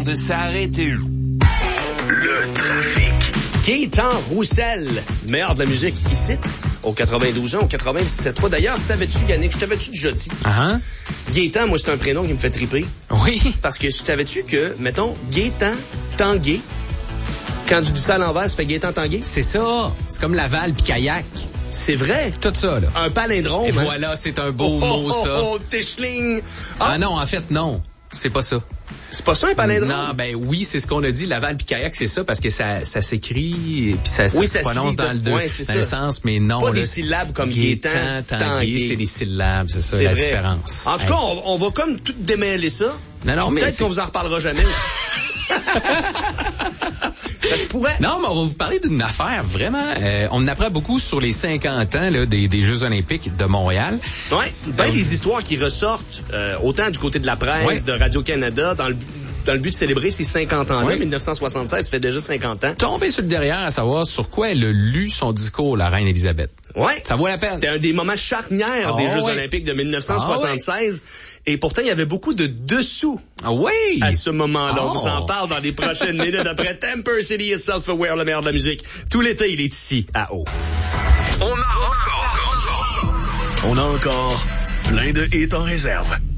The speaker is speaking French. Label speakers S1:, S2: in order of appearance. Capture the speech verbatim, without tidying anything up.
S1: de s'arrêter.
S2: Le trafic.
S3: Gaétan Roussel, meilleur de la musique ici, au quatre-vingt-douze ans, au quatre-vingt-dix-sept trois. D'ailleurs, savais-tu, Yannick, je t'avais-tu déjà dit?
S4: Uh-huh.
S3: Gaétan, moi, c'est un prénom qui me fait triper.
S4: Oui.
S3: Parce que savais-tu que, mettons, Gaétan Tanguay, quand tu dis ça à l'envers, ça fait Gaétan Tanguay?
S4: C'est ça. C'est comme Laval puis kayak.
S3: C'est vrai.
S4: Tout ça, là.
S3: Un palindrome.
S4: Et
S3: hein?
S4: voilà, c'est un beau
S3: oh,
S4: mot,
S3: oh,
S4: ça.
S3: Oh, oh, Tischling.
S4: Ah.
S3: Ah.
S4: non, en fait, non. C'est pas ça.
S3: C'est pas ça, un palindrome?
S4: Non, ben oui, c'est ce qu'on a dit. Laval puis kayak, c'est ça, parce que ça, ça s'écrit et puis ça,
S3: oui,
S4: ça se prononce dans,
S3: de...
S4: le,
S3: ouais,
S4: dans le sens, mais non.
S3: Pas
S4: là,
S3: des syllabes comme Gaétan,
S4: Tanguay, c'est des syllabes, c'est ça,
S3: c'est
S4: la
S3: vrai.
S4: différence.
S3: En tout
S4: hey.
S3: cas, on, on va comme tout démêler ça.
S4: Non, non, mais
S3: peut-être
S4: c'est...
S3: qu'on vous en reparlera jamais aussi. Ça se pourrait.
S4: Non, mais on va vous parler d'une affaire, vraiment. Euh, on en apprend beaucoup sur les cinquante ans là, des, des Jeux olympiques de Montréal.
S3: Oui, ben
S4: Donc,
S3: des histoires qui ressortent euh, autant du côté de la presse,
S4: ouais.
S3: de Radio-Canada, dans le, dans le but de célébrer ces cinquante ans-là.
S4: Ouais.
S3: dix-neuf cent soixante-seize, ça fait déjà cinquante ans.
S4: Tomber sur le derrière à savoir sur quoi elle a lu son discours, la reine Élisabeth.
S3: Ouais.
S4: Ça vaut la peine.
S3: C'était un des moments charnières
S4: oh,
S3: des Jeux
S4: ouais.
S3: olympiques de dix-neuf cent soixante-seize.
S4: Oh, ouais.
S3: Et pourtant, il y avait beaucoup de dessous
S4: Ah oui!
S3: à ce moment-là.
S4: Oh.
S3: On vous en parle dans les prochaines minutes après Temper City et Self-Aware, le meilleur de la musique. Tout l'été, il est ici, à Eau.
S2: On a encore, on a encore plein de hits en réserve.